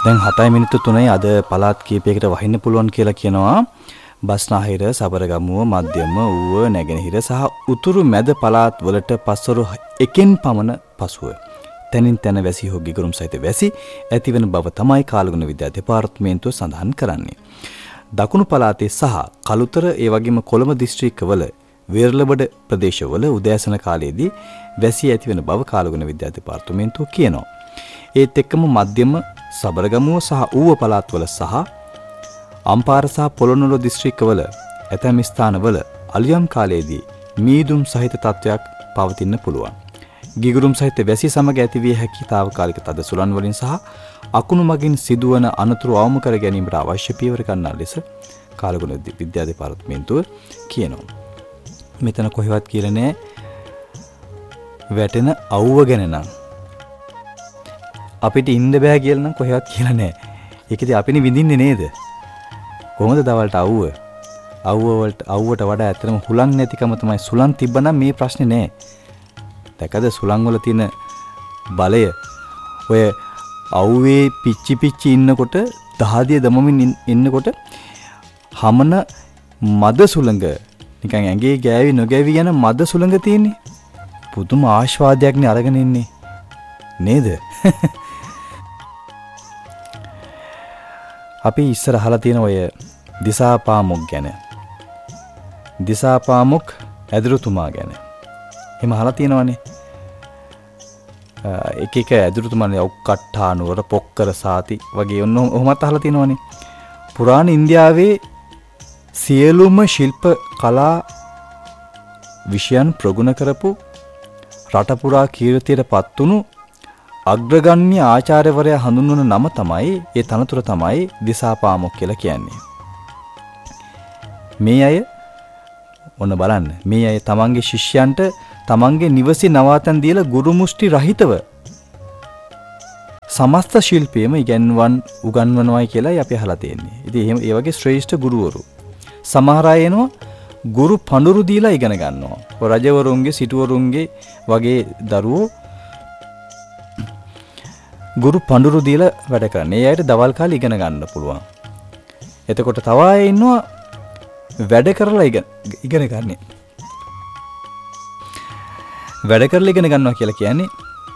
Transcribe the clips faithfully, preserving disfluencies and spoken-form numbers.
දැන් හතයි මිනිත්තු තුනයි අද පළාත් කීපයකට වහින්න පුළුවන් කියලා කියනවා. බස්නාහිර, සබරගමුව, මධ්‍යම, ඌව, නැගෙනහිර සහ උතුරු මැද පළාත් වලට පස්වරු එකෙන් පමණ පසුව තැනින් තැන වැසි හෝ ගිගුරුම් සහිත වැසි ඇතිවන බව තමයි කාලගුණ විද්‍යා දෙපාර්තමේන්තුව සඳහන් කරන්නේ. දකුණු පළාතේ සහ කළුතර ඒ වගේම කොළඹ දිස්ත්‍රික්කවල වේරළබඩ ප්‍රදේශවල උදෑසන කාලයේදී වැසි ඇතිවන බව කාලගුණ විද්‍යා දෙපාර්තමේන්තුව කියනවා. ඒත් එක්කම මධ්‍යම, සබරගමුව සහ ඌව පළාත්වල සහ අම්පාර සහ පොළොන්නරුව දිස්ත්‍රික්කවල ඇතැම් ස්ථානවල අලියම් කාලයේදී මීදුම් සහිත තත්වයක් පවතින්න පුළුවන්. ගිගුරුම් සහිත වැසි සමග ඇතිවිය හැකි తాවකාලික තද සුළං වලින් සහ අකුණු මගින් සිදුවන අනතුරු අවම කර ගැනීමට අවශ්‍ය පියවර ගන්නා ලෙස කාලගුණ විද්‍යා දෙපාර්තමේන්තුව කියනවා. මෙතන කොහෙවත් කියලා නෑ වැටෙන අවුව ගැන නම්. අපිට ඉන්න බෑ කියලා නම් කොහෙවත් කියලා නෑ. ඒකදී අපිනේ විඳින්නේ නේද? කොහොමද දවල්ට අවුව? අවුව වලට අවුවට වඩා ඇත්තටම හුලං නැතිකම තමයි. සුලං තිබ්බනම් මේ ප්‍රශ්නේ නෑ. දැකද සුලං වල තියෙන බලය? ඔය අවුවේ පිච්චි පිච්චි ඉන්නකොට දහදිය දමමින් ඉන්නකොට හමන මද සුලංග නිකන් ඇඟේ ගෑවි නොගෑවි යන මද සුලංග තියෙන්නේ. පුදුම ආස්වාදයක් නේ අරගෙන ඉන්නේ. නේද? අපි ඉස්සර අහලා තියෙන ඔය දිසාපාමුක් ගැන. දිසාපාමුක් ඇදුරුතුමා ගැන. එහෙම අහලා තියෙනවනේ. එක එක ඇදුරුතුමානේ ඔක්කට්ටා නුවර, පොක්කර සාති වගේ ඔන්න ඔහොමත් අහලා තියෙනවනේ. පුරාණ ඉන්දියාවේ සියලුම ශිල්ප කලා විෂයන් ප්‍රගුණ කරපු රට පුරා කීර්තියටපත් වුණු අග්‍රගණ්‍ය ආචාර්යවරයා හඳුන්වන නම තමයි, ඒ තනතුර තමයි දිසාපාමුක් කියලා කියන්නේ. මේ අය ඔන්න බලන්න, මේ අය තමන්ගේ ශිෂ්‍යයන්ට තමන්ගේ නිවසේ නවාතැන් දීලා ගුරු මුස්ටි රහිතව සමස්ත ශිල්පයේම ඉගෙනවන් උගන්වනවායි කියලායි අපි අහලා තියෙන්නේ. ඉතින් එහෙම ඒ වගේ ශ්‍රේෂ්ඨ ගුරුවරු සමහර අය එනවා ගුරු පඬුරු දීලා ඉගෙන ගන්නවා. රජවරුන්ගේ, සිටුවරුන්ගේ වගේ දරුවෝ ගුරු පඬුරු දීලා වැඩ කරන්නේ. ඒ අයට දවල් කාලේ ඉගෙන ගන්න පුළුවන්. එතකොට තව අය ඉන්නවා වැඩ කරලා ඉගෙන ඉගෙන ගන්න. වැඩ කරලා ඉගෙන ගන්නවා කියලා කියන්නේ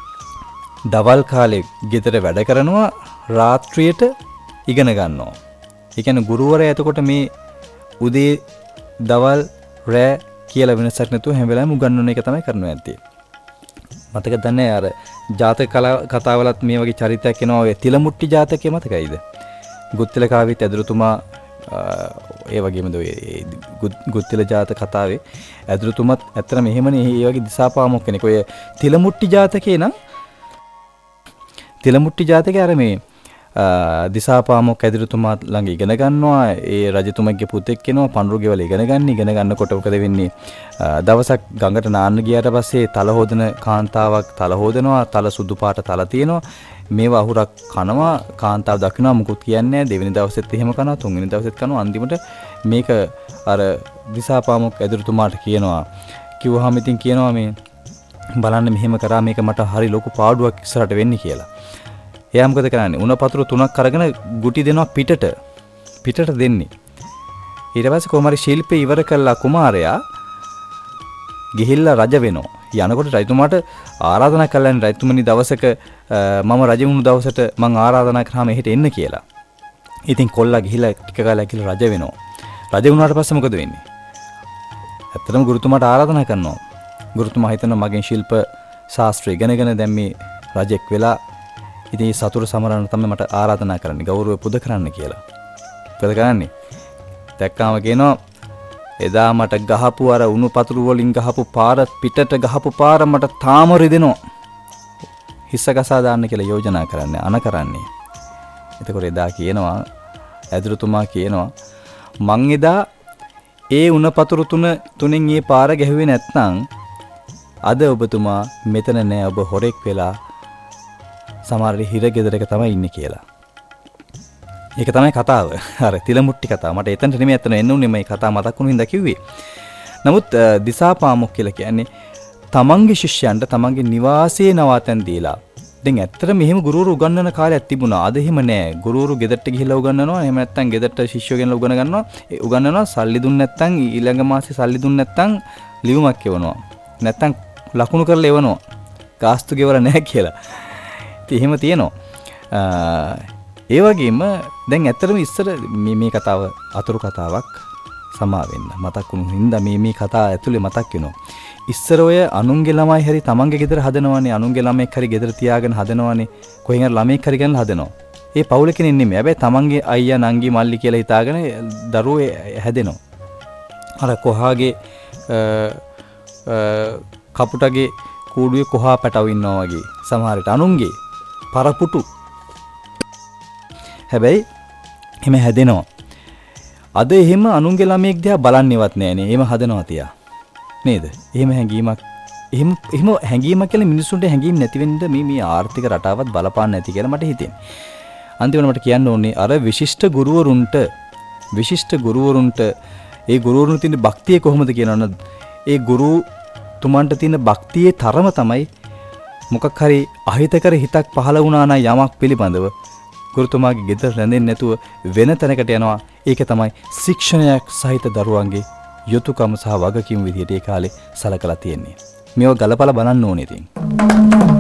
දවල් කාලේ ගෙදර වැඩ කරනවා, රාත්‍රියට ඉගෙන ගන්නවා. ඒ කියන්නේ ගුරුවරයා එතකොට මේ උදේ, දවල්, රෑ කියලා වෙනසක් නැතුව හැම වෙලාවෙම උගන්වන එක තමයි කරනවා ඇත්තේ. මතක දන්නේ අර ජාතක කතාවලත් මේ වගේ චරිතයක් එනවා. ඔය තිලමුට්ටි ජාතකයේ මතකයිද? ගුත්තිල කාව්‍යයේ ඇදුරුතුමා ඒ වගේම ඔය ගුත්තිල ජාතක කතාවේ ඇදුරුතුමත් ඇත්තටම එහෙමනේ. ඒ වගේ දිසාපාමුක් කෙනෙක්. ඔය තිලමුට්ටි ජාතකේ නම් තිලමුට්ටි ජාතකේ අර මේ දිසාපාමුක් ඇදුරුතුමා ළඟ ඉගෙන ගන්නවා. ඒ රජතුමගේ පුතෙක් කෙනවා පඳුරු ගෙවල ඉගෙන ගන්න. ඉගෙන ගන්නකොට මොකද වෙන්නේ? දවසක් ගඟට නාන්න ගියාට පස්සේ තල හොදන කාන්තාවක් තල හොදනවා. තල සුදු පාට තල තියෙනවා. මේවා අහුරක් කනවා. කාන්තාව දකිනවා, මුකුත් කියන්නේ නැහැ. දෙවෙනි දවසෙත් එහෙම කනවා, තුන්වෙනි දවසෙත් කනවා. අන්තිමට මේක අර දිසාපාමුක් ඇදුරුතුමාට කියනවා. කිව්වහම ඉතින් කියනවා මේ බලන්න මෙහෙම කරා මේක මට හරි ලොකු පාඩුවක් ඉස්සරහට වෙන්නේ කියලා. එයා මොකද කරන්නේ? උණ පතුරු තුනක් අරගෙන ගුටි දෙනවා පිටට. පිටට දෙන්නේ. ඊට පස්සේ කොහමරි ශිල්පේ ඉවර කළා කුමාරයා ගිහිල්ලා රජ වෙනවා. යනකොට රජතුමාට ආරාධනා කළානේ රජතුමනි දවසක මම රජ වුණු දවසට මම ආරාධනා කරාම එහෙට එන්න කියලා. ඉතින් කොල්ලා ගිහිල්ලා ටික කාලයක් ගිහිල්ලා රජ වෙනවා. රජ වුණාට පස්සේ මොකද වෙන්නේ? ඇත්තටම ගුරුතුමාට ආරාධනා කරනවා. ගුරුතුමා හිතනවා මගෙන් ශිල්ප ශාස්ත්‍රය ඉගෙනගෙන දැන් මේ රජෙක් වෙලා ඉතින් සතුරු සමරන්න තමයි මට ආරාධනා කරන්නේ, ගෞරවය පුද කරන්න කියලා. මොකද කරන්නේ? දැක්කාම කියනවා එදා මට ගහපු අර උණු පතුරු වලින් ගහපු පාර, පිටට ගහපු පාර මට තාම රිදෙනවා. හිස්ස ගසා දාන්න කියලා යෝජනා කරන්නේ, අන කරන්නේ. එතකොට එදා කියනවා ඇදුරුතුමා කියනවා මං එදා ඒ උණ පතුරු තුන තුනෙන් මේ පාර ගැහුවේ නැත්නම් අද ඔබතුමා මෙතන නෑ, ඔබ හොරෙක් වෙලා සමහර හිර ගෙදරක තමයි ඉන්නේ කියලා. ඒක තමයි කතාව. අර තිලමුට්ටි කතාව. මට එතනට නෙමෙයි අතන එන්න උනේ මේ කතාව මතක් වුණු හින්දා කිව්වේ. නමුත් දිසාපාමුක් කියලා කියන්නේ තමන්ගේ ශිෂ්‍යයන්ට තමන්ගේ නිවාසයේ නවාතැන් දීලා දැන් ඇත්තටම මෙහෙම ගුරුවරු උගන්වන කාලයක් තිබුණා. අද එහෙම නෑ. ගුරුවරු ගෙදරට ගිහිල්ලා උගන්වනවා. එහෙම නැත්නම් ගෙදරට ශිෂ්‍යයෝ ගෙනලා උගන ගන්නවා. ඒ උගන්වනවා සල්ලි දුන්න නැත්නම් ඊළඟ මාසේ සල්ලි දුන්න නැත්නම් ලියුමක් එවනවා. නැත්නම් ලකුණු කරලා එවනවා. ගාස්තු ගෙවලා නැහැ කියලා. ඉතින් එහෙම තියෙනවා. ඒ වගේම දැන් ඇත්තටම ඉස්සර මේ මේ කතාව අතුරු කතාවක් සමා වෙන්න මතක් වුණු හින්දා මේ මේ කතාව ඇතුලේ මතක් වෙනවා. ඉස්සර ඔය අනුන්ගේ ළමයි හරි තමන්ගේ ගෙදර හදනවානේ. අනුන්ගේ ළමෙක් හරි ගෙදර තියාගෙන හදනවානේ. කොහෙන් හරි ළමෙක් හරි ගෙනලා හදනවා. ඒ පවුල කෙනෙක් නෙමෙයි. හැබැයි තමන්ගේ අයියා නංගි මල්ලි කියලා හිතාගෙන දරුවෝ හැදෙනවා. අර කොහාගේ කපුටගේ කූඩුවේ කොහා පැටව ඉන්නවා වගේ සමහරට අනුන්ගේ පරපුටු. හැබැයි එහෙම හැදෙනවා. අද එහෙම අනුන්ගේ ළමෙක් දිහා බලන්නේවත් නෑනේ. එහෙම හදනවා තියා. නේද? එහෙම හැංගීමක් එහෙම එහෙම හැංගීමක් කියලා මිනිස්සුන්ට හැංගීම් නැති වෙන්න මේ මේ ආර්ථික රටාවත් බලපාන්න නැති කියලා මට හිතෙනවා. අන්තිමට මට කියන්න ඕනේ අර විශිෂ්ට ගුරුවරුන්ට විශිෂ්ට ගුරුවරුන්ට ඒ ගුරුවරුන් තියෙන භක්තිය කොහොමද කියනවනම් ඒ ගුරු තුමන්ට තියෙන භක්තියේ තරම තමයි මොකක් හරි අහිතකර හිතක් පහළ වුණා නම් යමක් පිළිබඳව ගුරුතුමාගේ ගෙදර රැඳෙන්නේ නැතුව වෙන තැනකට යනවා. ඒක තමයි ශික්ෂණයක් සහිත දරුවන්ගේ යුතුයකම සහ වගකීම් විදිහට ඒ කාලේ සලකලා තියෙන්නේ. මේව ගලපලා බලන්න ඕනේ ඉතින්.